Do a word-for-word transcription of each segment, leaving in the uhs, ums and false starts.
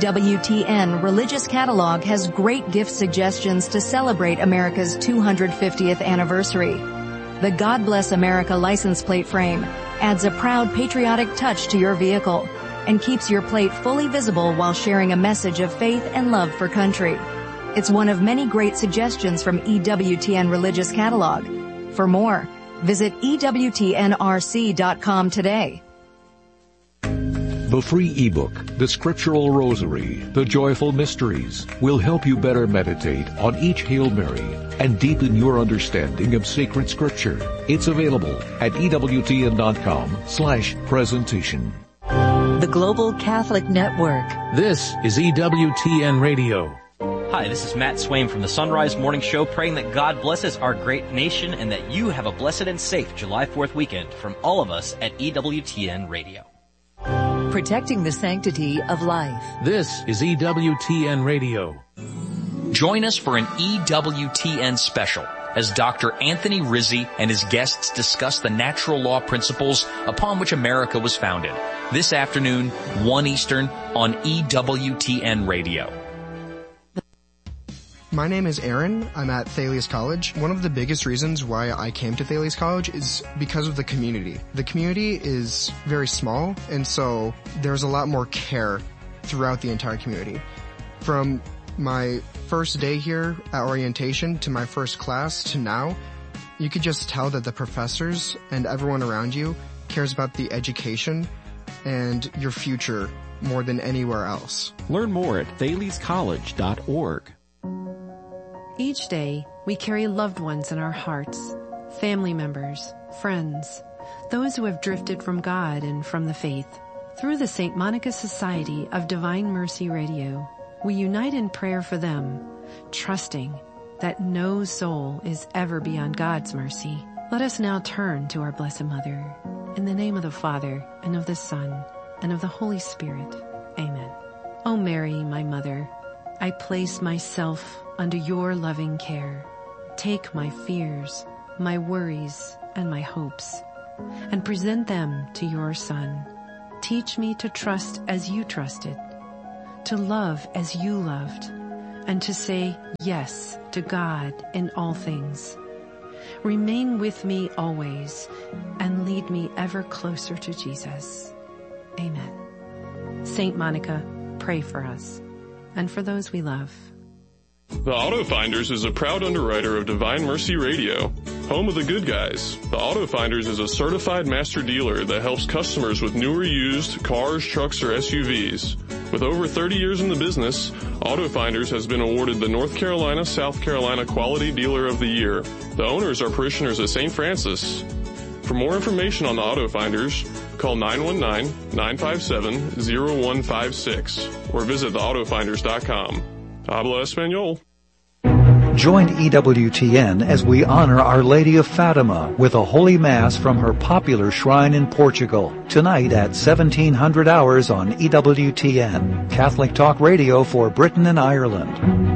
W T N Religious Catalog has great gift suggestions to celebrate America's two hundred fiftieth anniversary. The God Bless America license plate frame adds a proud patriotic touch to your vehicle and keeps your plate fully visible while sharing a message of faith and love for country. It's one of many great suggestions from E W T N Religious Catalog. For more, visit E W T N R C dot com today. The free ebook, The Scriptural Rosary, The Joyful Mysteries, will help you better meditate on each Hail Mary and deepen your understanding of sacred Scripture. It's available at E W T N dot com slash presentation. The Global Catholic Network. This is E W T N Radio. Hi, this is Matt Swaim from the Sunrise Morning Show, praying that God blesses our great nation and that you have a blessed and safe July fourth weekend from all of us at E W T N Radio. Protecting the sanctity of life. This is E W T N Radio. Join us for an E W T N special as Doctor Anthony Rizzi and his guests discuss the natural law principles upon which America was founded. This afternoon, one Eastern on E W T N Radio. My name is Aaron. I'm at Thales College. One of the biggest reasons why I came to Thales College is because of the community. The community is very small, and so there's a lot more care throughout the entire community. From my first day here at orientation to my first class to now, you could just tell that the professors and everyone around you cares about the education and your future more than anywhere else. Learn more at thales college dot org. Each day, we carry loved ones in our hearts, family members, friends, those who have drifted from God and from the faith. Through the Saint Monica Society of Divine Mercy Radio, we unite in prayer for them, trusting that no soul is ever beyond God's mercy. Let us now turn to our Blessed Mother. In the name of the Father, and of the Son, and of the Holy Spirit. Amen. O Mary, my Mother, I place myself under your loving care. Take my fears, my worries, and my hopes, and present them to your Son. Teach me to trust as you trusted, to love as you loved, and to say yes to God in all things. Remain with me always, and lead me ever closer to Jesus. Amen. Saint Monica, pray for us, and for those we love. The Auto Finders is a proud underwriter of Divine Mercy Radio, home of the good guys. The Auto Finders is a certified master dealer that helps customers with new or used cars, trucks, or S U Vs. With over thirty years in the business, Auto Finders has been awarded the North Carolina, South Carolina Quality Dealer of the Year. The owners are parishioners of Saint Francis. For more information on the Auto Finders, call nine one nine, nine five seven, zero one five six or visit the auto finders dot com. Habla Espanol. Join E W T N as we honor Our Lady of Fatima with a Holy Mass from her popular shrine in Portugal. Tonight at seventeen hundred hours on E W T N, Catholic Talk Radio for Britain and Ireland.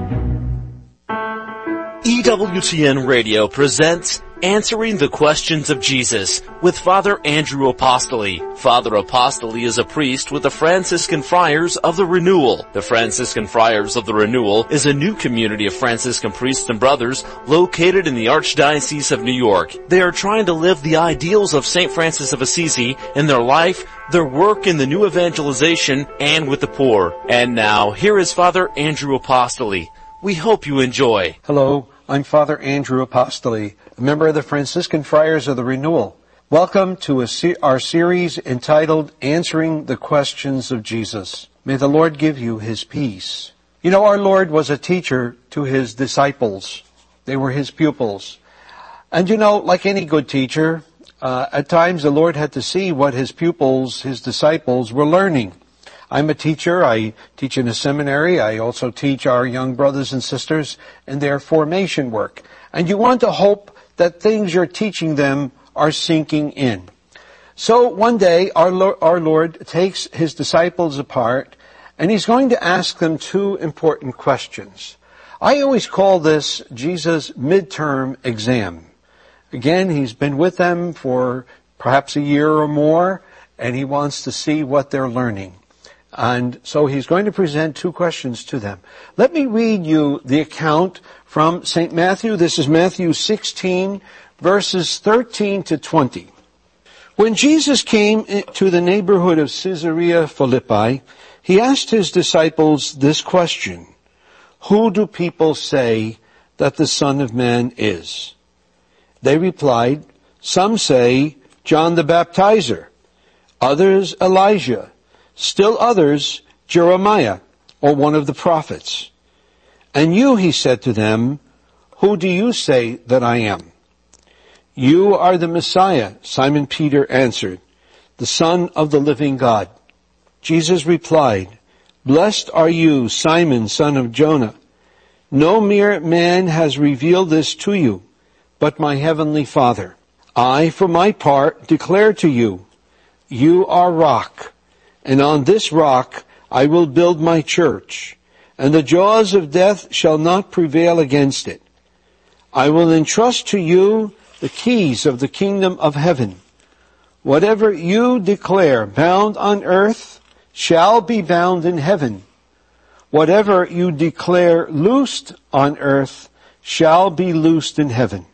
E W T N Radio presents Answering the Questions of Jesus with Father Andrew Apostoli. Father Apostoli is a priest with the Franciscan Friars of the Renewal. The Franciscan Friars of the Renewal is a new community of Franciscan priests and brothers located in the Archdiocese of New York. They are trying to live the ideals of Saint Francis of Assisi in their life, their work in the new evangelization, and with the poor. And now, here is Father Andrew Apostoli. We hope you enjoy. Hello, I'm Father Andrew Apostoli, a member of the Franciscan Friars of the Renewal. Welcome to a se- our series entitled Answering the Questions of Jesus. May the Lord give you His peace. You know, our Lord was a teacher to His disciples. They were His pupils. And you know, like any good teacher, uh, at times the Lord had to see what His pupils, His disciples, were learning. I'm a teacher. I teach in a seminary. I also teach our young brothers and sisters in their formation work. And you want to hope that things you're teaching them are sinking in. So one day, our Lord, our Lord takes His disciples apart, and He's going to ask them two important questions. I always call this Jesus' midterm exam. Again, He's been with them for perhaps a year or more, and He wants to see what they're learning. And so he's going to present two questions to them. Let me read you the account from Saint Matthew. This is Matthew sixteen, verses thirteen to twenty. When Jesus came to the neighborhood of Caesarea Philippi, he asked his disciples this question: Who do people say that the Son of Man is? They replied, Some say John the Baptizer, others Elijah, still others Jeremiah, or one of the prophets. And you, he said to them, who do you say that I am? You are the Messiah, Simon Peter answered, the Son of the living God. Jesus replied, Blessed are you, Simon, son of Jonah. No mere man has revealed this to you, but my heavenly Father. I, for my part, declare to you, you are rock, and on this rock I will build my church, and the jaws of death shall not prevail against it. I will entrust to you the keys of the kingdom of heaven. Whatever you declare bound on earth shall be bound in heaven. Whatever you declare loosed on earth shall be loosed in heaven.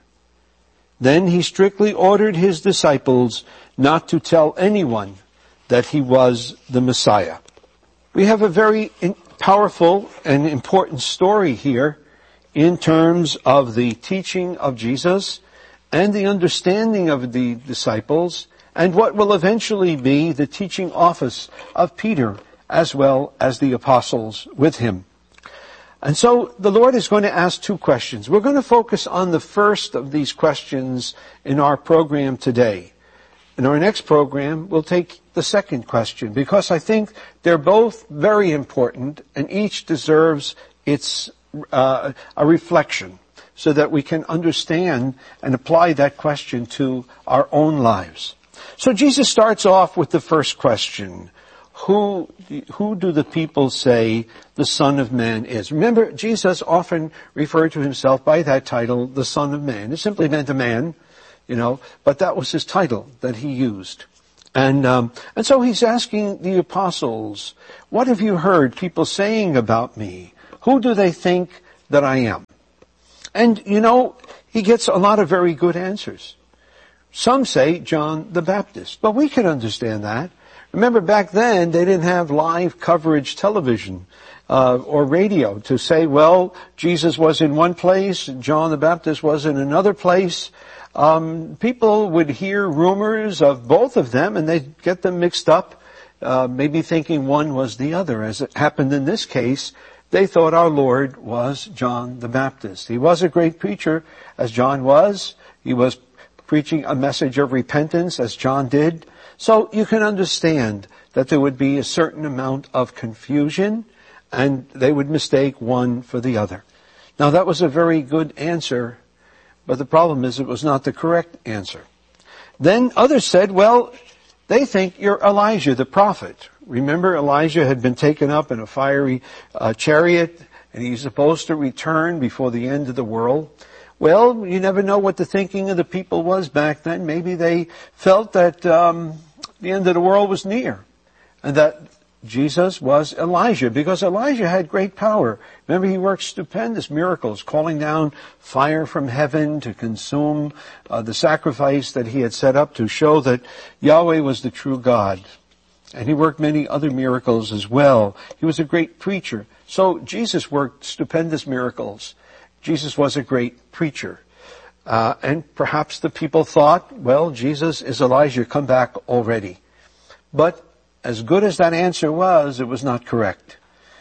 Then he strictly ordered his disciples not to tell anyone that he was the Messiah. We have a very powerful and important story here in terms of the teaching of Jesus and the understanding of the disciples and what will eventually be the teaching office of Peter as well as the apostles with him. And so the Lord is going to ask two questions. We're going to focus on the first of these questions in our program today. In our next program, we'll take the second question because I think they're both very important and each deserves its uh, a reflection so that we can understand and apply that question to our own lives. So Jesus starts off with the first question. Who, who do the people say the Son of Man is? Remember, Jesus often referred to himself by that title, the Son of Man. It simply meant a man, you know, but that was his title that he used. And, um, and so he's asking the apostles, what have you heard people saying about me? Who do they think that I am? And, you know, he gets a lot of very good answers. Some say John the Baptist, but we can understand that. Remember, back then, they didn't have live coverage television uh, or radio to say, well, Jesus was in one place, John the Baptist was in another place. Um, people would hear rumors of both of them, and they'd get them mixed up, uh, maybe thinking one was the other. As it happened in this case, they thought our Lord was John the Baptist. He was a great preacher, as John was. He was preaching a message of repentance, as John did. So you can understand that there would be a certain amount of confusion and they would mistake one for the other. Now that was a very good answer, but the problem is it was not the correct answer. Then others said, well, they think you're Elijah the prophet. Remember, Elijah had been taken up in a fiery uh, chariot and he's supposed to return before the end of the world. Well, you never know what the thinking of the people was back then. Maybe they felt that um, the end of the world was near and that Jesus was Elijah because Elijah had great power. Remember, he worked stupendous miracles, calling down fire from heaven to consume uh, the sacrifice that he had set up to show that Yahweh was the true God. And he worked many other miracles as well. He was a great preacher. So Jesus worked stupendous miracles. Jesus was a great preacher. Uh, and perhaps the people thought, well, Jesus is Elijah, come back already. But as good as that answer was, it was not correct.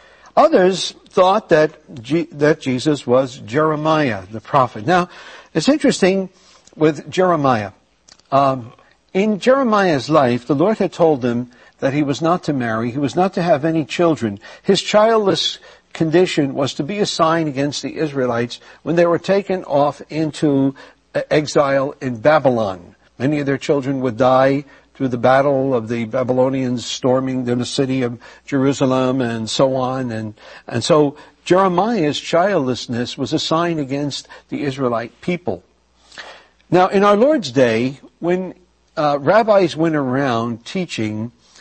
Others thought that G- that Jesus was Jeremiah, the prophet. Now, it's interesting with Jeremiah. Um, in Jeremiah's life, the Lord had told him that he was not to marry, he was not to have any children. His childless condition was to be a sign against the Israelites when they were taken off into exile in Babylon. Many of their children would die through the battle of the Babylonians storming the city of Jerusalem and so on. And, and so Jeremiah's childlessness was a sign against the Israelite people. Now, in our Lord's day, when uh, rabbis went around teaching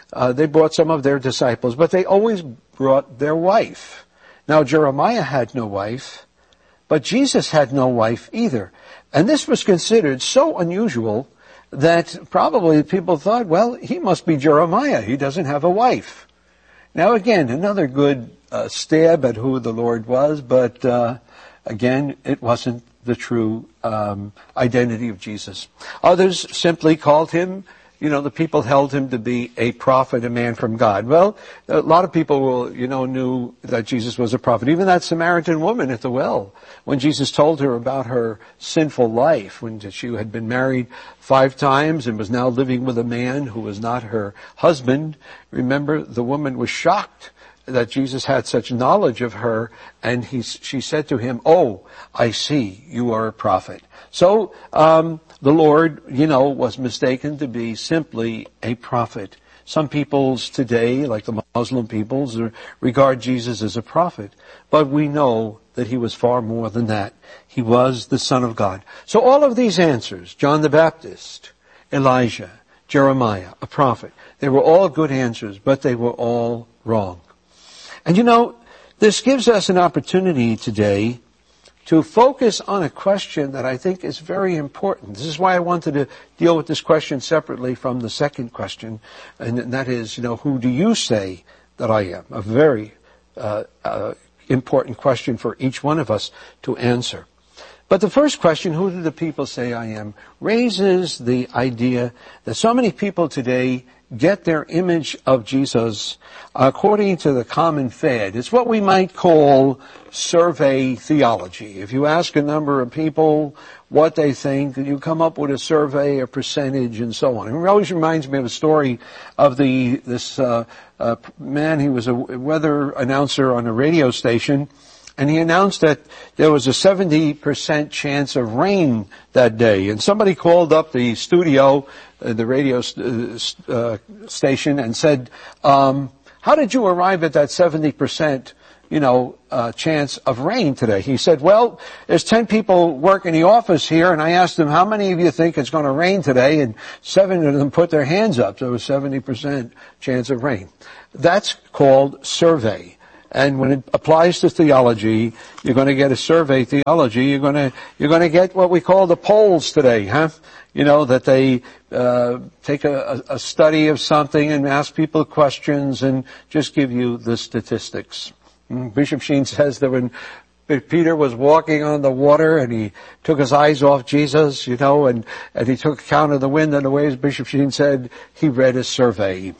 uh, they brought some of their disciples, but they always brought their wife. Now, Jeremiah had no wife, but Jesus had no wife either. And this was considered so unusual that probably people thought, well, he must be Jeremiah. He doesn't have a wife. Now, again, another good uh, stab at who the Lord was, but uh, again, it wasn't the true um, identity of Jesus. Others simply called him, you know, the people held him to be a prophet, a man from God. Well, a lot of people, will, you know, knew that Jesus was a prophet. Even that Samaritan woman at the well, when Jesus told her about her sinful life, when she had been married five times and was now living with a man who was not her husband, remember, the woman was shocked that Jesus had such knowledge of her, and he, she said to him, "Oh, I see, you are a prophet." So, um, the Lord, you know, was mistaken to be simply a prophet. Some peoples today, like the Muslim peoples, regard Jesus as a prophet, but we know that he was far more than that. He was the Son of God. So all of these answers, John the Baptist, Elijah, Jeremiah, a prophet, they were all good answers, but they were all wrong. And you know, this gives us an opportunity today to focus on a question that I think is very important. This is why I wanted to deal with this question separately from the second question, and that is, you know, who do you say that I am? A very uh, uh, important question for each one of us to answer. But the first question, who do the people say I am, raises the idea that so many people today get their image of Jesus according to the common fad. It's what we might call survey theology. If you ask a number of people what they think, you come up with a survey, a percentage, and so on. It always reminds me of a story of the this uh, uh, man. He was a weather announcer on a radio station, and he announced that there was a seventy percent chance of rain that day. And somebody called up the studio, uh, the radio st- uh, station, and said, um, how did you arrive at that seventy percent, you know, uh, chance of rain today? He said, well, there's ten people work in the office here, and I asked them, how many of you think it's going to rain today? And seven of them put their hands up. There was seventy percent chance of rain. That's called survey. And when it applies to theology, you're going to get a survey theology. You're going to, you're going to get what we call the polls today, huh? You know, that they, uh, take a, a study of something and ask people questions and just give you the statistics. Bishop Sheen says that when Peter was walking on the water and he took his eyes off Jesus, you know, and, and he took account of the wind and the waves, Bishop Sheen said he read a survey.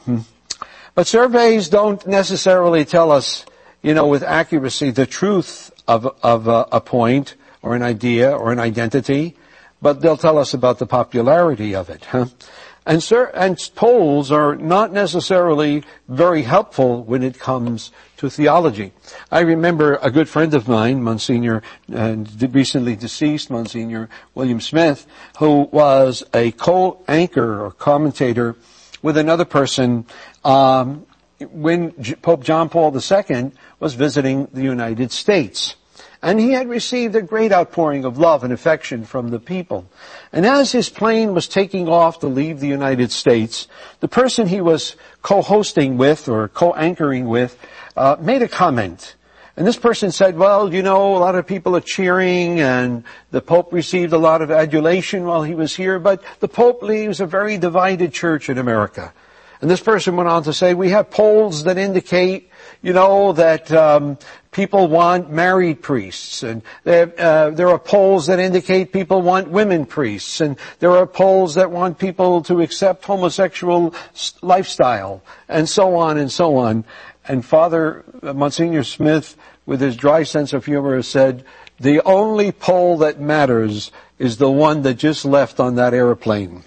But surveys don't necessarily tell us, you know, with accuracy, the truth of, of a, a point or an idea or an identity, but they'll tell us about the popularity of it, huh? And, sir, and polls are not necessarily very helpful when it comes to theology. I remember a good friend of mine, Monsignor, and recently deceased Monsignor William Smith, who was a co-anchor or commentator with another person, um, when Pope John Paul the Second was visiting the United States. And he had received a great outpouring of love and affection from the people. And as his plane was taking off to leave the United States, the person he was co-hosting with or co-anchoring with uh, made a comment. And this person said, well, you know, a lot of people are cheering and the Pope received a lot of adulation while he was here, but the Pope leaves a very divided church in America. And this person went on to say, we have polls that indicate, you know, that um, people want married priests, and there, uh, there are polls that indicate people want women priests, and there are polls that want people to accept homosexual lifestyle, and so on and so on. And Father uh, Monsignor Smith, with his dry sense of humor, said, the only poll that matters is the one that just left on that airplane.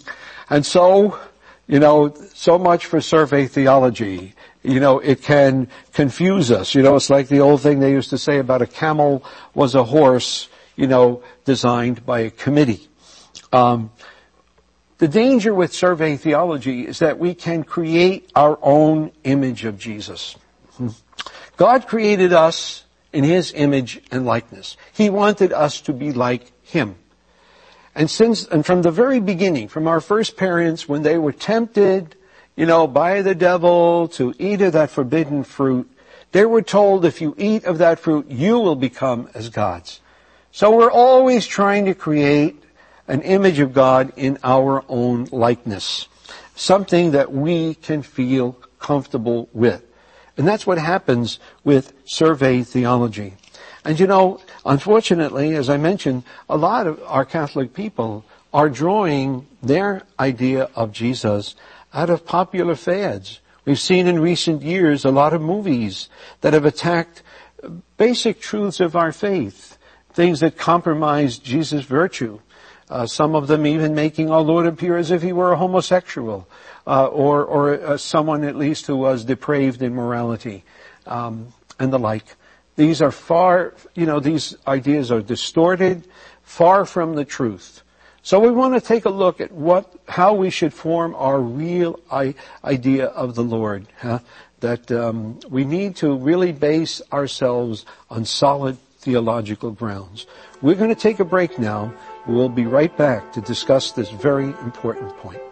And so, you know, so much for survey theology. You know, it can confuse us. You know, it's like the old thing they used to say about a camel was a horse, you know, designed by a committee. Um, the danger with survey theology is that we can create our own image of Jesus. God created us in His image and likeness. He wanted us to be like Him. And since, and from the very beginning, from our first parents, when they were tempted you know, by the devil to eat of that forbidden fruit. They were told if you eat of that fruit, you will become as gods. So we're always trying to create an image of God in our own likeness. Something that we can feel comfortable with. And that's what happens with survey theology. And you know, unfortunately, as I mentioned, a lot of our Catholic people are drawing their idea of Jesus out of popular fads. We've seen in recent years a lot of movies that have attacked basic truths of our faith, things that compromise Jesus' virtue. Uh, some of them even making our Lord appear as if he were a homosexual, uh, or, or uh, someone at least who was depraved in morality, um, and the like. These are far, you know, these ideas are distorted, far from the truth. So we want to take a look at what, how we should form our real I- idea of the Lord. Huh? That um, we need to really base ourselves on solid theological grounds. We're going to take a break now. We'll be right back to discuss this very important point.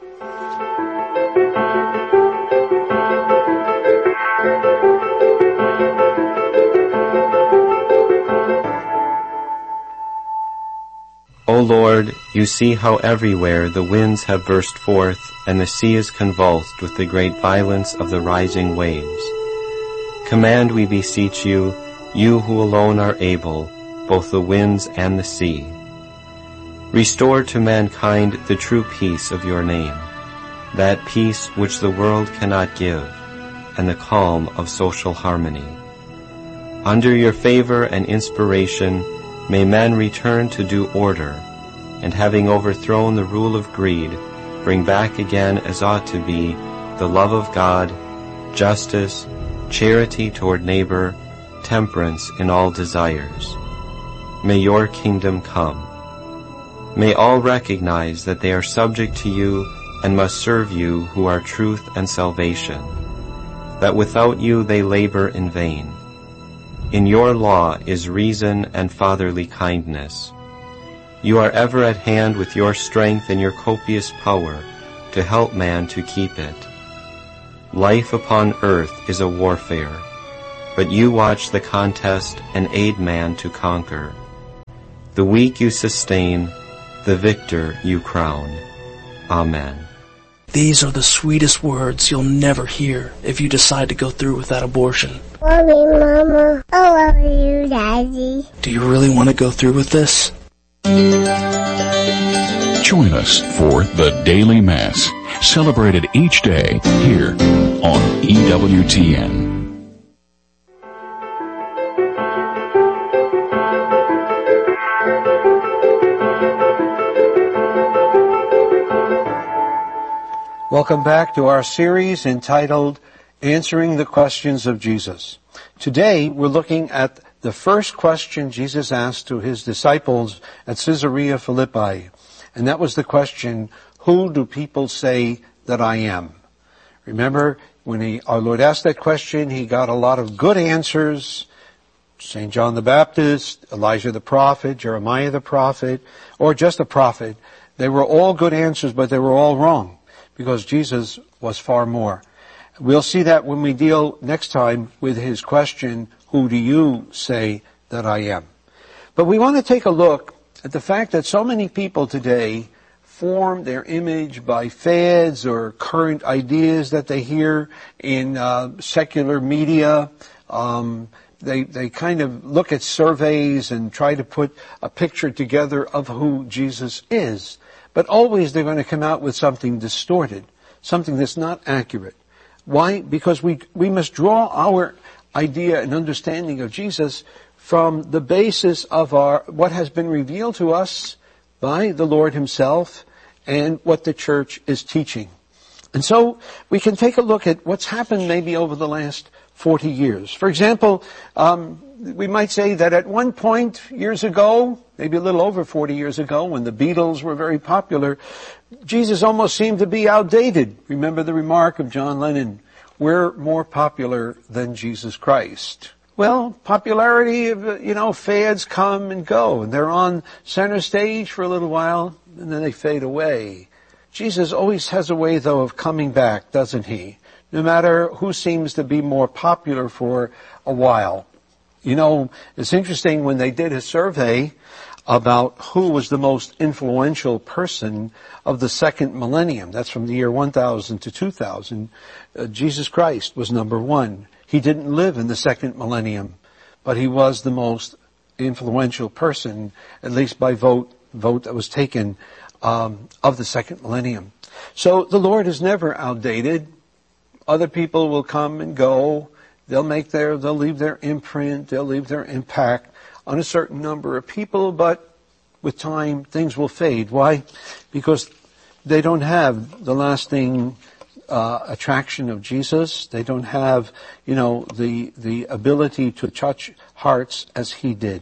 O Lord, you see how everywhere the winds have burst forth, and the sea is convulsed with the great violence of the rising waves. Command, we beseech you, you who alone are able, both the winds and the sea. Restore to mankind the true peace of your name, that peace which the world cannot give, and the calm of social harmony. Under your favor and inspiration, may men return to due order, and having overthrown the rule of greed, bring back again as ought to be the love of God, justice, charity toward neighbor, temperance in all desires. May your kingdom come. May all recognize that they are subject to you and must serve you who are truth and salvation, that without you they labor in vain. In your law is reason and fatherly kindness. You are ever at hand with your strength and your copious power to help man to keep it. Life upon earth is a warfare, but you watch the contest and aid man to conquer. The weak you sustain, the victor you crown. Amen. These are the sweetest words you'll never hear if you decide to go through with that abortion. Love you, Mama. I love you, Daddy. Do you really want to go through with this? Join us for the Daily Mass, celebrated each day here on E W T N. Welcome back to our series entitled Answering the Questions of Jesus. Today we're looking at the first question Jesus asked to his disciples at Caesarea Philippi. And that was the question, who do people say that I am? Remember, when he, our Lord asked that question, he got a lot of good answers. Saint John the Baptist, Elijah the prophet, Jeremiah the prophet, or just a prophet. They were all good answers, but they were all wrong, because Jesus was far more. We'll see that when we deal next time with his question, who do you say that I am? But we want to take a look at the fact that so many people today form their image by fads or current ideas that they hear in uh, secular media. Um, they, they kind of look at surveys and try to put a picture together of who Jesus is. But always they're going to come out with something distorted, something that's not accurate. Why? Because we we must draw our idea and understanding of Jesus from the basis of our what has been revealed to us by the Lord himself and what the church is teaching. And so we can take a look at what's happened maybe over the last forty years. For example, um, we might say that at one point years ago, maybe a little over forty years ago, when the Beatles were very popular, Jesus almost seemed to be outdated. Remember the remark of John Lennon, we're more popular than Jesus Christ. Well, popularity, you know, fads come and go, and they're on center stage for a little while, and then they fade away. Jesus always has a way, though, of coming back, doesn't he? No matter who seems to be more popular for a while. You know, it's interesting when they did a survey about who was the most influential person of the second millennium. That's from the year one thousand to two thousand. Uh, Jesus Christ was number one. He didn't live in the second millennium, but he was the most influential person, at least by vote, vote that was taken um, of the second millennium. So the Lord is never outdated. Other people will come and go. They'll make their, they'll leave their imprint, they'll leave their impact on a certain number of people, but with time, things will fade. Why? Because they don't have the lasting uh, attraction of Jesus. They don't have, you know, the, the ability to touch hearts as he did.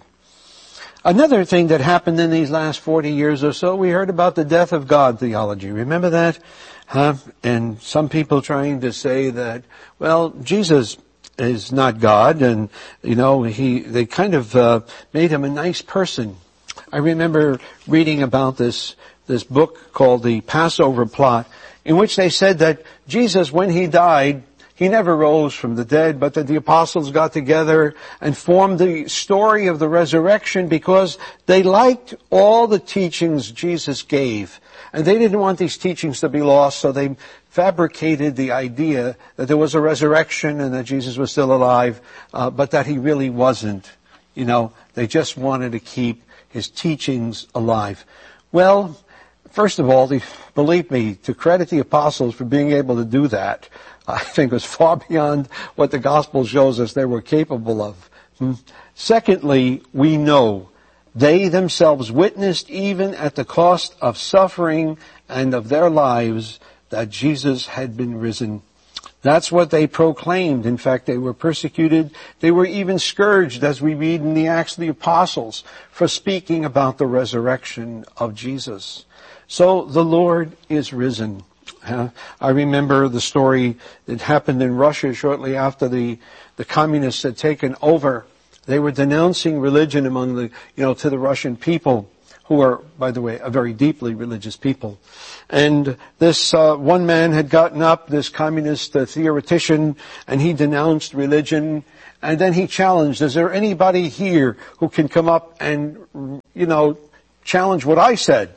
Another thing that happened in these last forty years or so, we heard about the death of God theology. Remember that? Huh? And some people trying to say that, well, Jesus is not God, and, you know, he, they kind of, uh, made him a nice person. I remember reading about this, this book called The Passover Plot, in which they said that Jesus, when he died, he never rose from the dead, but that the apostles got together and formed the story of the resurrection because they liked all the teachings Jesus gave. And they didn't want these teachings to be lost, so they fabricated the idea that there was a resurrection and that Jesus was still alive, uh, but that he really wasn't. You know, they just wanted to keep his teachings alive. Well, first of all, the, believe me, to credit the apostles for being able to do that, I think was far beyond what the gospel shows us they were capable of. Hmm. Secondly, we know they themselves witnessed, even at the cost of suffering and of their lives, that Jesus had been risen. That's what they proclaimed. In fact, they were persecuted. They were even scourged, as we read in the Acts of the Apostles, for speaking about the resurrection of Jesus. So the Lord is risen. Uh, I remember the story that happened in Russia shortly after the, the communists had taken over. They were denouncing religion among the, you know, to the Russian people, who are, by the way, a very deeply religious people. And this uh, one man had gotten up, this communist uh, theoretician, and he denounced religion. And then he challenged, is there anybody here who can come up and, you know, challenge what I said?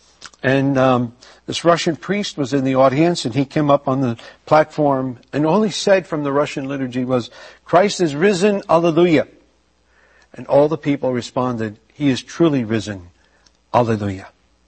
And um, this Russian priest was in the audience, and he came up on the platform, and all he said from the Russian liturgy was, Christ is risen, alleluia. And all the people responded, he is truly risen, alleluia.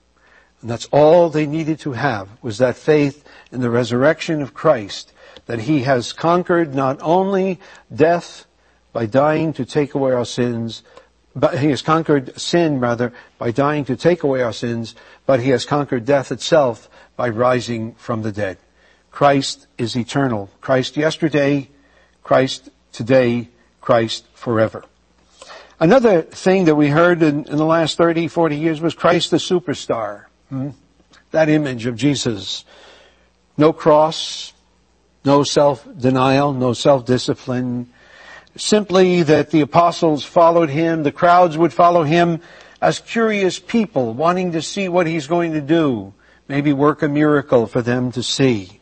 And that's all they needed to have, was that faith in the resurrection of Christ, that he has conquered not only death by dying to take away our sins, but he has conquered sin, rather, by dying to take away our sins, but he has conquered death itself by rising from the dead. Christ is eternal. Christ yesterday, Christ today, Christ forever. Another thing that we heard in, in the last thirty, forty years was Christ the superstar. Hmm? That image of Jesus. No cross, no self-denial, no self-discipline. Simply that the apostles followed him, the crowds would follow him as curious people wanting to see what he's going to do, maybe work a miracle for them to see.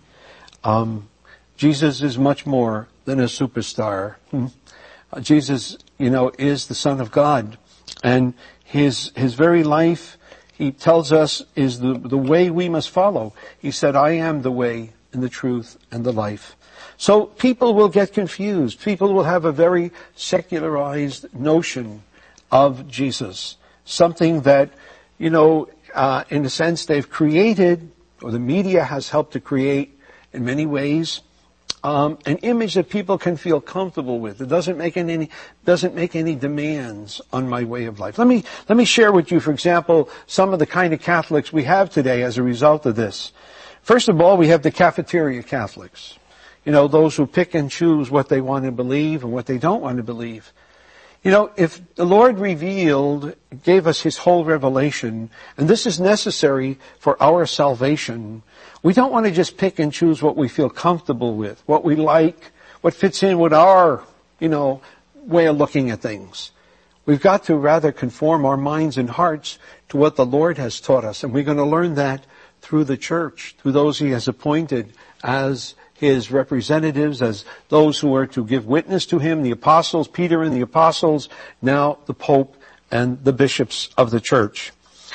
Um, Jesus is much more than a superstar. Hmm? Uh, Jesus, you know, is the Son of God, and his his very life, he tells us, is the the way we must follow. He said, I am the way and the truth and the life. So people will get confused. People will have a very secularized notion of Jesus. Something that, you know, uh, in a sense they've created, or the media has helped to create in many ways, um, an image that people can feel comfortable with. It doesn't make any, doesn't make any demands on my way of life. Let me, let me share with you, for example, some of the kind of Catholics we have today as a result of this. First of all, we have the cafeteria Catholics. You know, those who pick and choose what they want to believe and what they don't want to believe. You know, if the Lord revealed, gave us his whole revelation, and this is necessary for our salvation, we don't want to just pick and choose what we feel comfortable with, what we like, what fits in with our, you know, way of looking at things. We've got to rather conform our minds and hearts to what the Lord has taught us, and we're going to learn that through the church, through those he has appointed as his representatives, as those who are to give witness to him, the apostles, Peter and the apostles, now the Pope and the bishops of the church.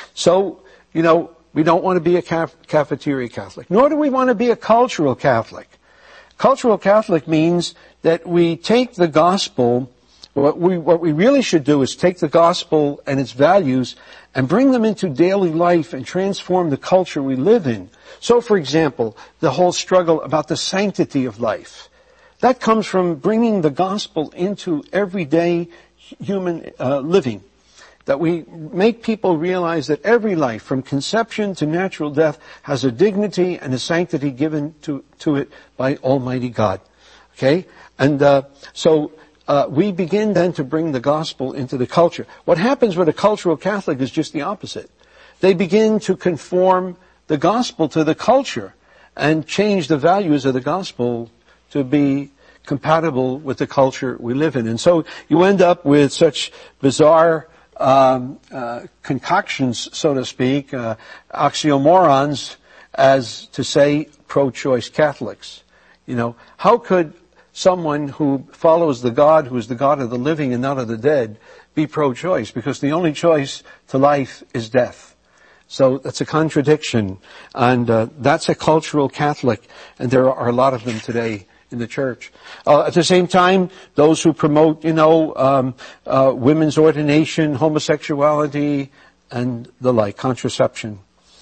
So, you know, we don't want to be a caf- cafeteria Catholic, nor do we want to be a cultural Catholic. Cultural Catholic means that we take the gospel, what we, what we really should do is take the gospel and its values and bring them into daily life and transform the culture we live in. So, for example, the whole struggle about the sanctity of life. That comes from bringing the gospel into everyday human uh, living. That we make people realize that every life, from conception to natural death, has a dignity and a sanctity given to, to it by Almighty God. Okay? And uh, so uh, we begin then to bring the gospel into the culture. What happens with a cultural Catholic is just the opposite. They begin to conform the gospel to the culture and change the values of the gospel to be compatible with the culture we live in. And so you end up with such bizarre Um, uh, concoctions, so to speak, uh, oxymorons, as to say pro-choice Catholics. You know, how could someone who follows the God who is the God of the living and not of the dead be pro-choice? Because the only choice to life is death. So that's a contradiction, and uh, that's a cultural Catholic, and there are a lot of them today in the church. Uh, at the same time, those who promote, you know, um, uh, women's ordination, homosexuality, and the like, contraception.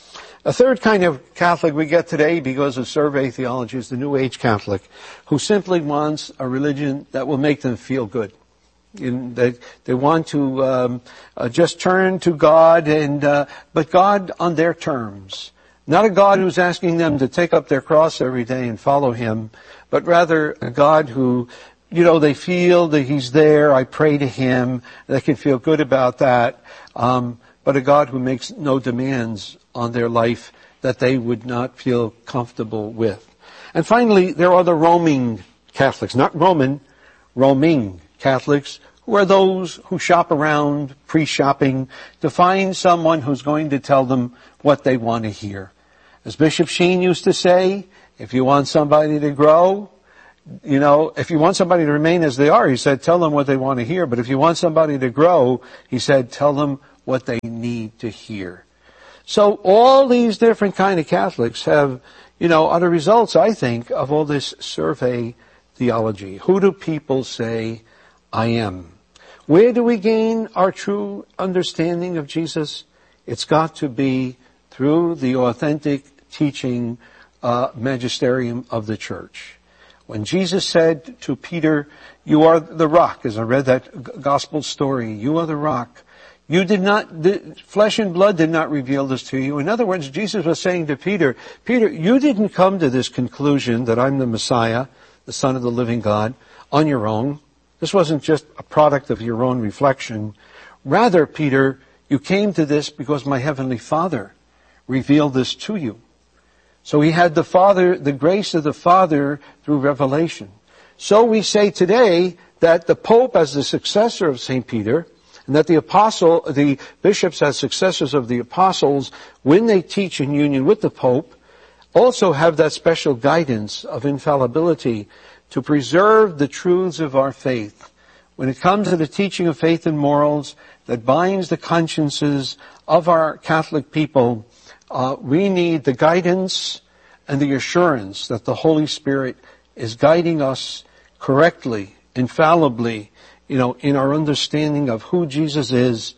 A third kind of Catholic we get today, because of survey theology, is the New Age Catholic, who simply wants a religion that will make them feel good. In, they, they want to um, uh, just turn to God, and uh, but God on their terms. Not a God who's asking them to take up their cross every day and follow him, but rather a God who, you know, they feel that he's there, I pray to him, they can feel good about that, um, but a God who makes no demands on their life that they would not feel comfortable with. And finally, there are the roaming Catholics, not Roman, roaming Catholics, who are those who shop around, pre-shopping, to find someone who's going to tell them what they want to hear. As Bishop Sheen used to say, if you want somebody to grow, you know, if you want somebody to remain as they are, he said, tell them what they want to hear. But if you want somebody to grow, he said, tell them what they need to hear. So all these different kind of Catholics have, you know, are the results, I think, of all this survey theology. Who do people say I am? Where do we gain our true understanding of Jesus? It's got to be through the authentic teaching uh, magisterium of the church. When Jesus said to Peter, you are the rock, as I read that g- gospel story, you are the rock. You did not, the, flesh and blood did not reveal this to you. In other words, Jesus was saying to Peter, Peter, you didn't come to this conclusion that I'm the Messiah, the Son of the living God, on your own. This wasn't just a product of your own reflection. Rather, Peter, you came to this because my heavenly Father revealed this to you. So he had the Father, the grace of the Father through revelation. So we say today that the Pope as the successor of Saint Peter, and that the apostle, the bishops as successors of the apostles, when they teach in union with the Pope, also have that special guidance of infallibility to preserve the truths of our faith. When it comes to the teaching of faith and morals that binds the consciences of our Catholic people, uh, we need the guidance and the assurance that the Holy Spirit is guiding us correctly, infallibly, you know, in our understanding of who Jesus is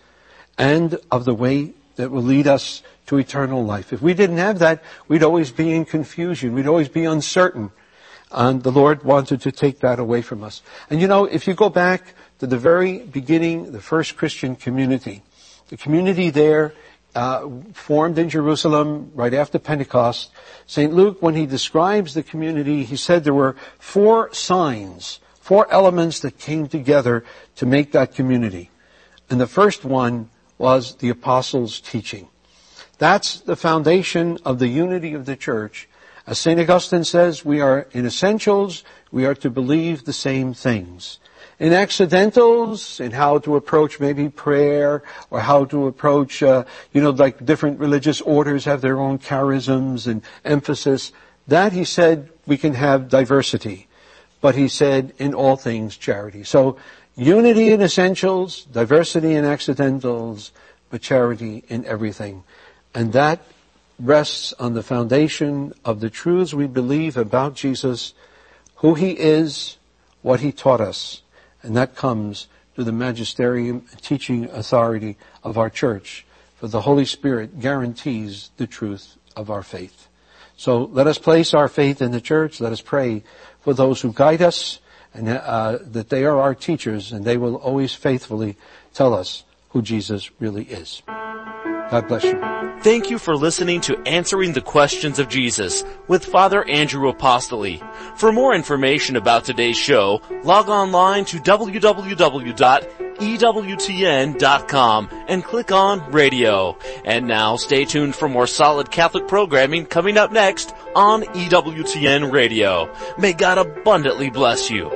and of the way that will lead us to eternal life. If we didn't have that, we'd always be in confusion. We'd always be uncertain. And the Lord wanted to take that away from us. And you know, if you go back to the very beginning, the first Christian community, the community there uh, formed in Jerusalem right after Pentecost, Saint Luke, when he describes the community, he said there were four signs, four elements that came together to make that community. And the first one was the apostles' teaching. That's the foundation of the unity of the church. As Saint Augustine says, we are, in essentials, we are to believe the same things. In accidentals, in how to approach maybe prayer, or how to approach, uh, you know, like different religious orders have their own charisms and emphasis, that, he said, we can have diversity. But he said, in all things, charity. So, unity in essentials, diversity in accidentals, but charity in everything. And that rests on the foundation of the truths we believe about Jesus, who he is, what he taught us. And that comes through the magisterium and teaching authority of our church. For the Holy Spirit guarantees the truth of our faith. So let us place our faith in the church. Let us pray for those who guide us, and uh, that they are our teachers, and they will always faithfully tell us who Jesus really is. God bless you. Thank you for listening to Answering the Questions of Jesus with Father Andrew Apostoli. For more information about today's show, log online to w w w dot e w t n dot com and click on Radio. And now stay tuned for more solid Catholic programming coming up next on E W T N Radio. May God abundantly bless you.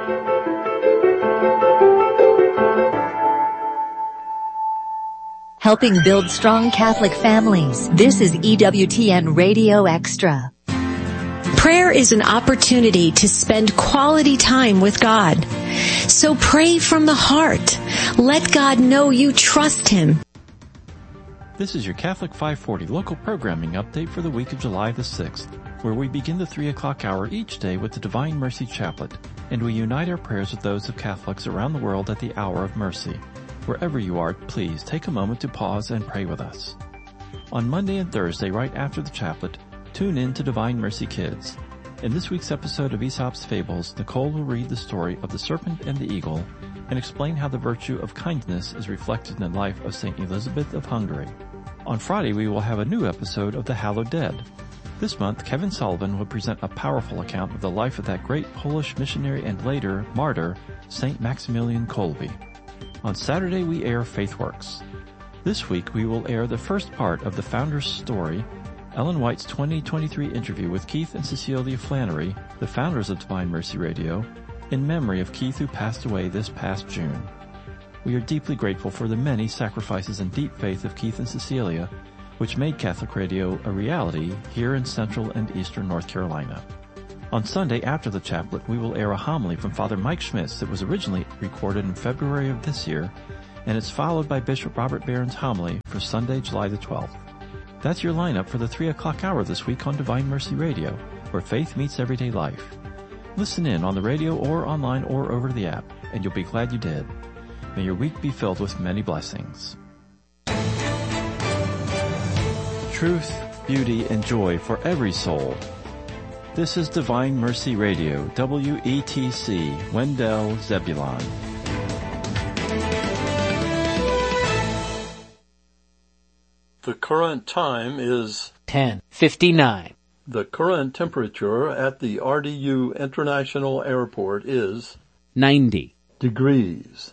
Helping build strong Catholic families. This is E W T N Radio Extra. Prayer is an opportunity to spend quality time with God. So pray from the heart. Let God know you trust Him. This is your Catholic five forty local programming update for the week of July the sixth, where we begin the three o'clock hour each day with the Divine Mercy Chaplet, and we unite our prayers with those of Catholics around the world at the hour of mercy. Wherever you are, please take a moment to pause and pray with us. On Monday and Thursday, right after the chaplet, tune in to Divine Mercy Kids. In this week's episode of Aesop's Fables, Nicole will read the story of the serpent and the eagle and explain how the virtue of kindness is reflected in the life of Saint Elizabeth of Hungary. On Friday, we will have a new episode of The Hallowed Dead. This month, Kevin Sullivan will present a powerful account of the life of that great Polish missionary and later martyr, Saint Maximilian Kolbe. On Saturday, we air FaithWorks. This week, we will air the first part of the founder's story, Ellen White's twenty twenty-three interview with Keith and Cecilia Flannery, the founders of Divine Mercy Radio, in memory of Keith, who passed away this past June. We are deeply grateful for the many sacrifices and deep faith of Keith and Cecilia, which made Catholic Radio a reality here in Central and Eastern North Carolina. On Sunday, after the chaplet, we will air a homily from Father Mike Schmitz that was originally recorded in February of this year, and it's followed by Bishop Robert Barron's homily for Sunday, July the twelfth. That's your lineup for the three o'clock hour this week on Divine Mercy Radio, where faith meets everyday life. Listen in on the radio or online or over the app, and you'll be glad you did. May your week be filled with many blessings. Truth, beauty, and joy for every soul. This is Divine Mercy Radio, W E T C, Wendell, Zebulon. The current time is ten fifty-nine. The current temperature at the R D U International Airport is ninety degrees.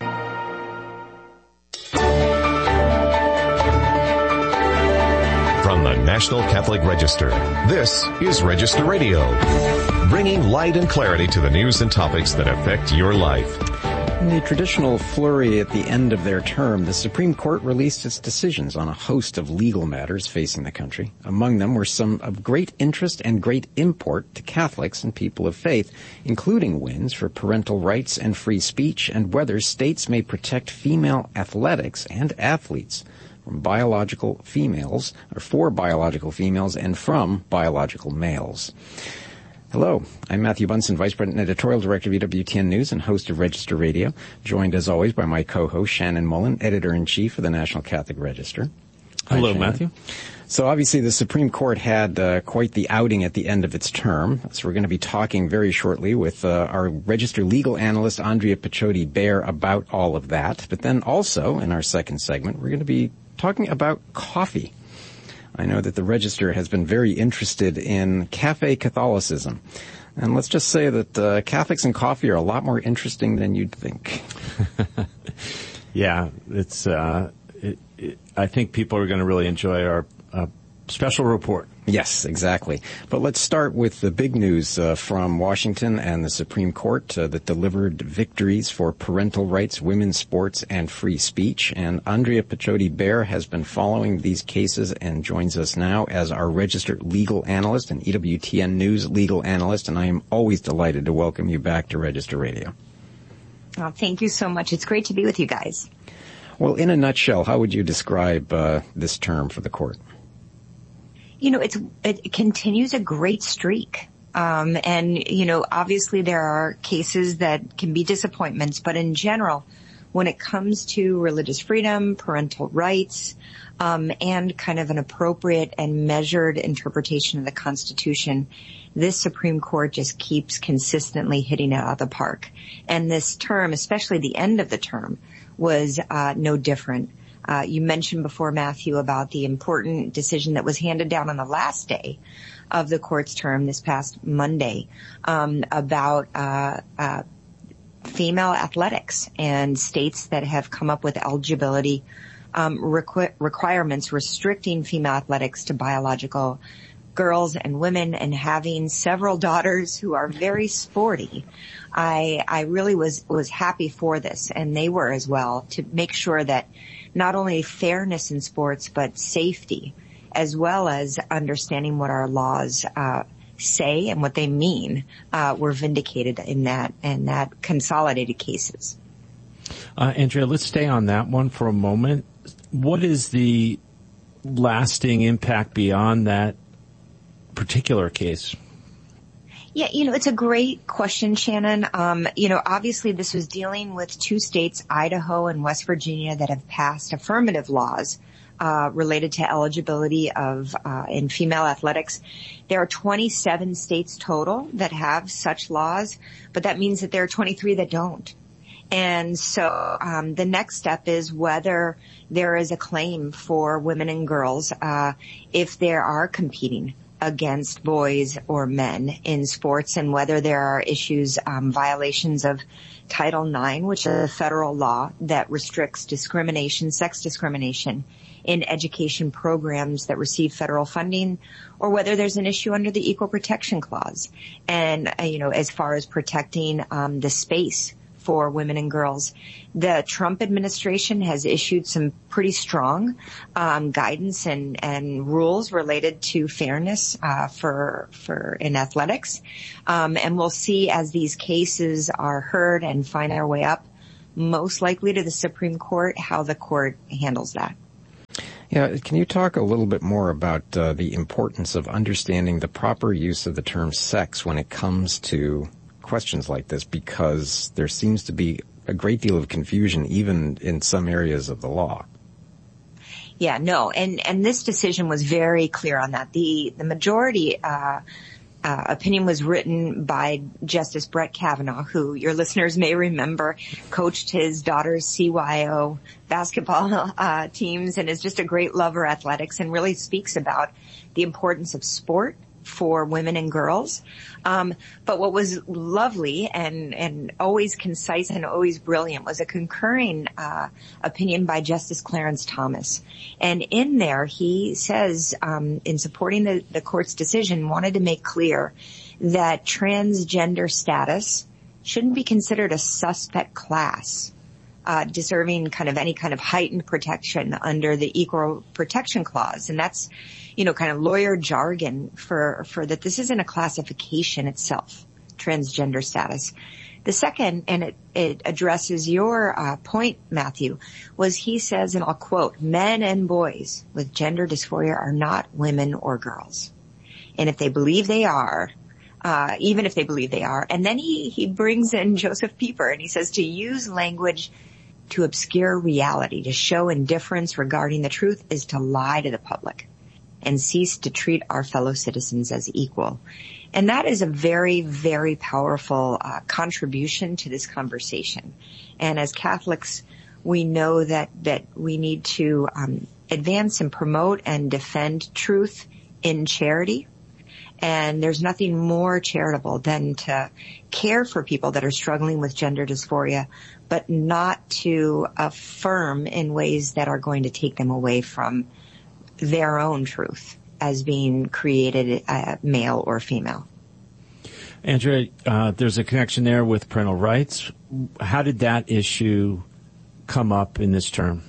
From the National Catholic Register, this is Register Radio, bringing light and clarity to the news and topics that affect your life. In the traditional flurry at the end of their term, the Supreme Court released its decisions on a host of legal matters facing the country. Among them were some of great interest and great import to Catholics and people of faith, including wins for parental rights and free speech, and whether states may protect female athletics and athletes from biological females, or for biological females, and from biological males. Hello, I'm Matthew Bunson, Vice President and Editorial Director of E W T N News and host of Register Radio, joined as always by my co-host Shannon Mullen, Editor-in-Chief of the National Catholic Register. Hi, Hello, Shannon. Matthew. So obviously the Supreme Court had uh, quite the outing at the end of its term, so we're going to be talking very shortly with uh, our Register legal analyst Andrea Piccioti-Bear about all of that. But then also, in our second segment, we're going to be talking about coffee. I know that the Register has been very interested in cafe Catholicism. And let's just say that uh, Catholics and coffee are a lot more interesting than you'd think. Yeah, it's. Uh, it, it, I think people are going to really enjoy our uh, special report. Yes, exactly. But let's start with the big news uh, from Washington and the Supreme Court uh, that delivered victories for parental rights, women's sports, and free speech. And Andrea Piccioti-Bear has been following these cases and joins us now as our registered legal analyst and E W T N News legal analyst. And I am always delighted to welcome you back to Register Radio. Oh, thank you so much. It's great to be with you guys. Well, in a nutshell, how would you describe uh, this term for the court? You know, it's, it continues a great streak. Um, and, you know, obviously there are cases that can be disappointments, but in general, when it comes to religious freedom, parental rights, um, and kind of an appropriate and measured interpretation of the Constitution, this Supreme Court just keeps consistently hitting it out of the park. And this term, especially the end of the term, was uh, no different. Uh, you mentioned before, Matthew, about the important decision that was handed down on the last day of the court's term this past Monday um, about uh, uh, female athletics and states that have come up with eligibility um, requ- requirements restricting female athletics to biological girls and women. And having several daughters who are very sporty, I, I really was, was happy for this, and they were as well, to make sure that not only fairness in sports, but safety, as well as understanding what our laws uh, say and what they mean, uh, were vindicated in that in that consolidated cases. Uh, Andrea, let's stay on that one for a moment. What is the lasting impact beyond that particular case? Yeah, you know, it's a great question, Shannon. Um, you know, obviously this was dealing with two states, Idaho and West Virginia, that have passed affirmative laws uh, related to eligibility of uh, in female athletics. There are twenty-seven states total that have such laws, but that means that there are twenty-three that don't. And so um, the next step is whether there is a claim for women and girls uh, if there are competing against boys or men in sports, and whether there are issues, um, violations of Title nine, which is a federal law that restricts discrimination, sex discrimination in education programs that receive federal funding, or whether there's an issue under the Equal Protection Clause. And, uh, you know, as far as protecting um, the space for women and girls. The Trump administration has issued some pretty strong um, guidance and, and rules related to fairness uh, for for in athletics, um, and we'll see as these cases are heard and find their way up, most likely to the Supreme Court, how the court handles that. Yeah, can you talk a little bit more about uh, the importance of understanding the proper use of the term sex when it comes to questions like this, because there seems to be a great deal of confusion even in some areas of the law. Yeah, no, and, and this decision was very clear on that. The, the majority, uh, uh, opinion was written by Justice Brett Kavanaugh, who your listeners may remember coached his daughter's C Y O basketball, uh, teams and is just a great lover of athletics and really speaks about the importance of sport for women and girls. Um, but what was lovely and, and always concise and always brilliant was a concurring, uh, opinion by Justice Clarence Thomas. And in there, he says, um, in supporting the, the court's decision, wanted to make clear that transgender status shouldn't be considered a suspect class, uh, deserving kind of any kind of heightened protection under the Equal Protection Clause. And that's, you know, kind of lawyer jargon for, for that this isn't a classification itself, transgender status. The second, and it, it addresses your uh, point, Matthew, was he says, and I'll quote, men and boys with gender dysphoria are not women or girls. And if they believe they are, uh, even if they believe they are, and then he, he brings in Joseph Pieper and he says to use language to obscure reality, to show indifference regarding the truth is to lie to the public and cease to treat our fellow citizens as equal. And that is a very, very powerful uh, contribution to this conversation. And as Catholics, we know that, that we need to um, advance and promote and defend truth in charity. And there's nothing more charitable than to care for people that are struggling with gender dysphoria, but not to affirm in ways that are going to take them away from their own truth as being created uh, male or female. Andrea, uh, there's a connection there with parental rights. How did that issue come up in this term?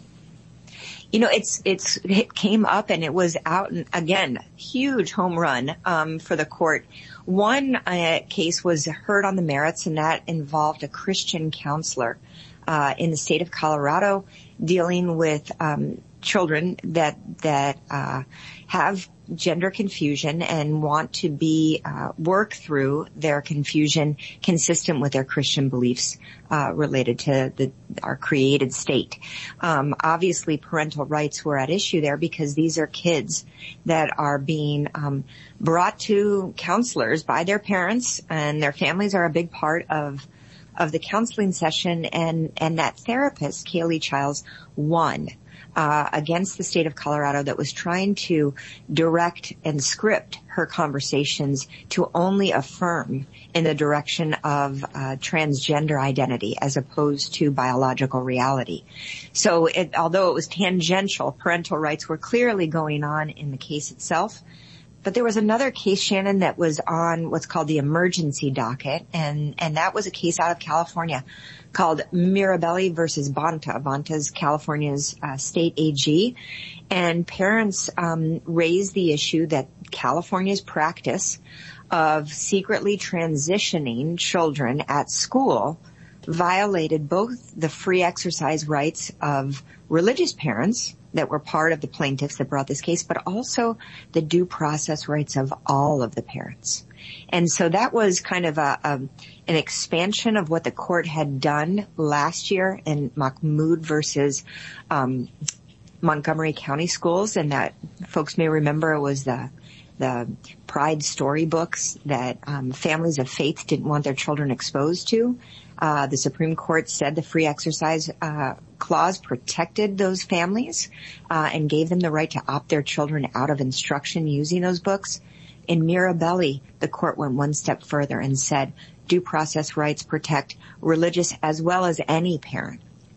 You know, it's, it's, it came up and it was out, and again, huge home run, um, for the court. One, uh, case was heard on the merits, and that involved a Christian counselor, uh, in the state of Colorado dealing with, um, children that, that, uh, have gender confusion and want to be, uh, work through their confusion consistent with their Christian beliefs, uh, related to the, our created state. Um, obviously parental rights were at issue there because these are kids that are being, um, brought to counselors by their parents, and their families are a big part of, of the counseling session, and, and that therapist, Kaylee Childs, won. Uh, against the state of Colorado that was trying to direct and script her conversations to only affirm in the direction of uh, transgender identity as opposed to biological reality. So it, although it was tangential, parental rights were clearly going on in the case itself. But there was another case, Shannon, that was on what's called the emergency docket, and, and that was a case out of California called Mirabelli versus Bonta. Bonta's California's uh, state A G. And parents um, raised the issue that California's practice of secretly transitioning children at school violated both the free exercise rights of religious parents that were part of the plaintiffs that brought this case, but also the due process rights of all of the parents. And so that was kind of a, a an expansion of what the court had done last year in Mahmoud versus um, Montgomery County Schools, and that folks may remember it was the the Pride storybooks that um, families of faith didn't want their children exposed to. Uh, the Supreme Court said the free exercise uh, clause protected those families uh, and gave them the right to opt their children out of instruction using those books. In Mirabelli, the court went one step further and said due process rights protect religious as well as any parent.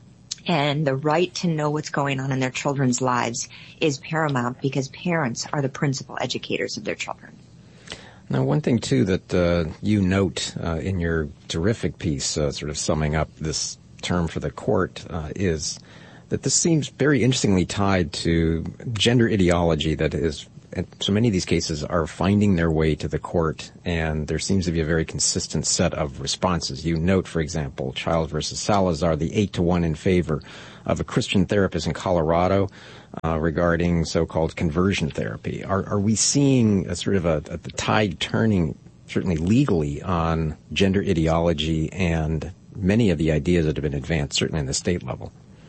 And the right to know what's going on in their children's lives is paramount because parents are the principal educators of their children. Now, one thing, too, that uh, you note uh, in your terrific piece, uh, sort of summing up this term for the court, uh, is that this seems very interestingly tied to gender ideology that is, and so many of these cases are finding their way to the court, and there seems to be a very consistent set of responses. You note, for example, Child versus Salazar, the eight to one in favor of a Christian therapist in Colorado uh, regarding so-called conversion therapy. Are, are we seeing a sort of a, a the tide turning, certainly legally, on gender ideology and many of the ideas that have been advanced, certainly in the state level?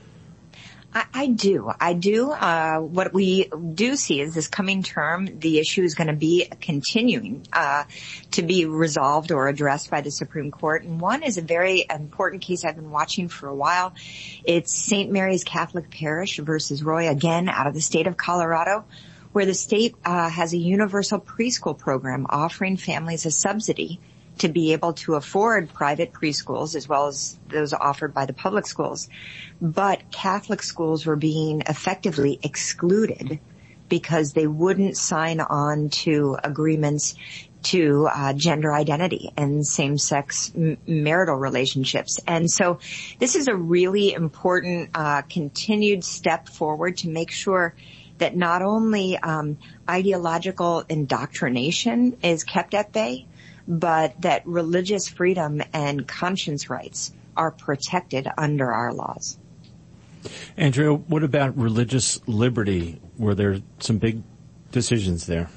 I, I do. I do. Uh, what we do see is this coming term, the issue is going to be continuing uh, to be resolved or addressed by the Supreme Court. And one is a very important case I've been watching for a while. It's Saint Mary's Catholic Parish versus Roy, again, out of the state of Colorado, where the state uh, has a universal preschool program offering families a subsidy to be able to afford private preschools as well as those offered by the public schools. But Catholic schools were being effectively excluded because they wouldn't sign on to agreements to uh, gender identity and same-sex m- marital relationships. And so this is a really important uh, continued step forward to make sure that not only um, ideological indoctrination is kept at bay, but that religious freedom and conscience rights are protected under our laws. Andrea, what about religious liberty? Were there some big decisions there?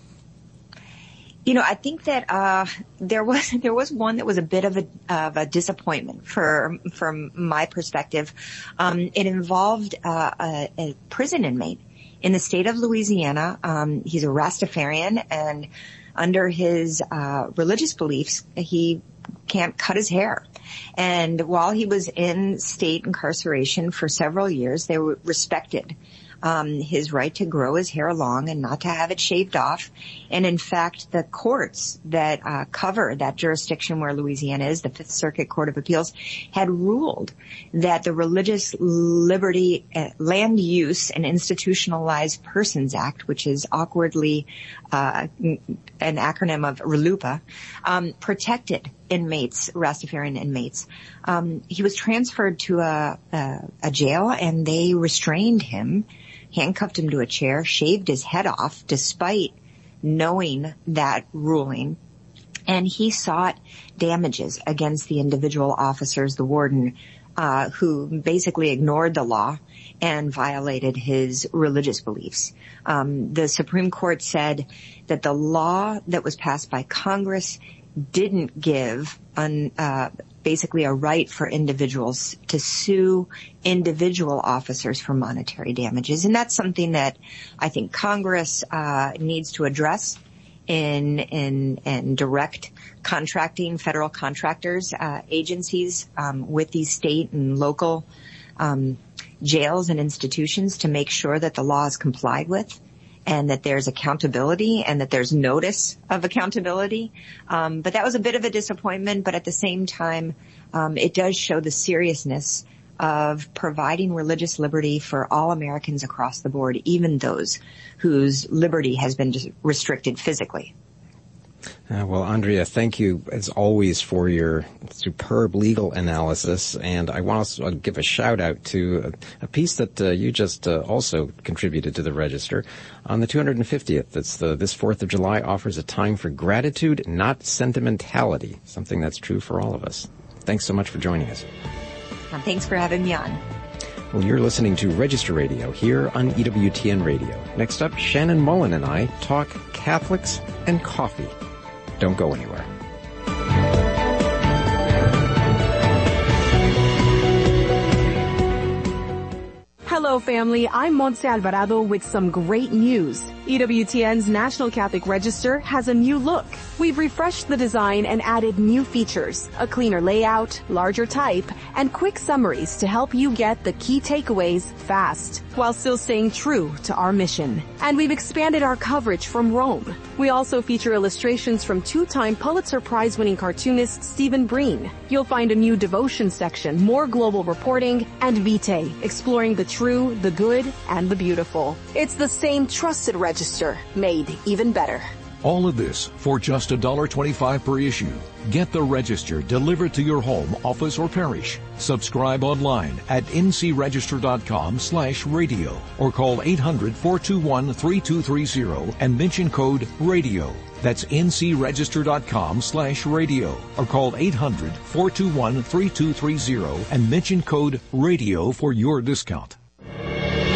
You know, I think that uh there was there was one that was a bit of a of a disappointment for from my perspective. Um it involved uh, a, a prison inmate in the state of Louisiana. Um he's a Rastafarian, and under his uh religious beliefs, he can't cut his hair. And while he was in state incarceration for several years, they were respected um, his right to grow his hair long and not to have it shaved off. And in fact, the courts that uh, cover that jurisdiction where Louisiana is, the Fifth Circuit Court of Appeals, had ruled that the Religious Liberty uh, Land Use and Institutionalized Persons Act, which is awkwardly uh, an acronym of RLUIPA, um, protected inmates, Rastafarian inmates. Um, he was transferred to a, a, a jail, and they restrained him, handcuffed him to a chair, shaved his head off despite knowing that ruling. And he sought damages against the individual officers, the warden, uh, who basically ignored the law and violated his religious beliefs. Um, the Supreme Court said that the law that was passed by Congress didn't give un, uh, basically a right for individuals to sue individual officers for monetary damages. And that's something that I think Congress uh, needs to address in in, in direct contracting, federal contractors, uh, agencies um, with these state and local um, jails and institutions to make sure that the law is complied with, and that there's accountability and that there's notice of accountability. Um, but that was a bit of a disappointment, but at the same time, um, it does show the seriousness of providing religious liberty for all Americans across the board, even those whose liberty has been restricted physically. Uh, well, Andrea, thank you as always for your superb legal analysis, and I want to give a shout out to a, a piece that uh, you just uh, also contributed to the Register on the two hundred fiftieth. It's the this fourth of July offers a time for gratitude, not sentimentality, something that's true for all of us. Thanks so much for joining us. And thanks for having me on. Well, you're listening to Register Radio here on E W T N Radio. Next up, Shannon Mullen and I talk Catholics and coffee. Don't go anywhere. Hello, family. I'm Montse Alvarado with some great news. E W T N's National Catholic Register has a new look. We've refreshed the design and added new features, a cleaner layout, larger type, and quick summaries to help you get the key takeaways fast, while still staying true to our mission. And we've expanded our coverage from Rome. We also feature illustrations from two-time Pulitzer Prize-winning cartoonist Stephen Breen. You'll find a new devotion section, more global reporting, and Vitae, exploring the true, the good, and the beautiful. It's the same trusted register, made even better. All of this for just one dollar twenty-five per issue. Get the Register delivered to your home, office, or parish. Subscribe online at ncregister.com slash radio or call eight hundred, four two one, three two three zero and mention code RADIO. That's ncregister.com slash radio or call eight hundred, four two one, three two three zero and mention code RADIO for your discount.